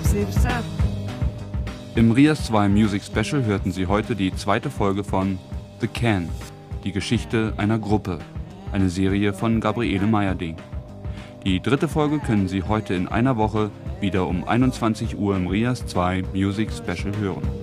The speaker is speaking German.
Im RIAS 2 Music Special hörten Sie heute die zweite Folge von The Can, die Geschichte einer Gruppe, eine Serie von Gabriele Meyerding. Die dritte Folge können Sie heute in einer Woche wieder um 21 Uhr im RIAS 2 Music Special hören.